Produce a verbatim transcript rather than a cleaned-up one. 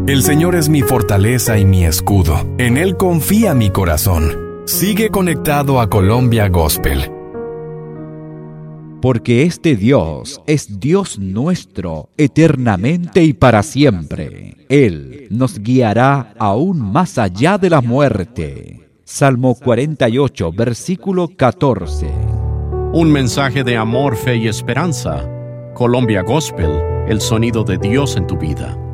El Señor es mi fortaleza y mi escudo. En Él confía mi corazón. Sigue conectado a Colombia Gospel. Porque este Dios es Dios nuestro, eternamente y para siempre. Él nos guiará aún más allá de la muerte. Salmo cuarenta y ocho, versículo catorce. Un mensaje de amor, fe y esperanza. Colombia Gospel, el sonido de Dios en tu vida.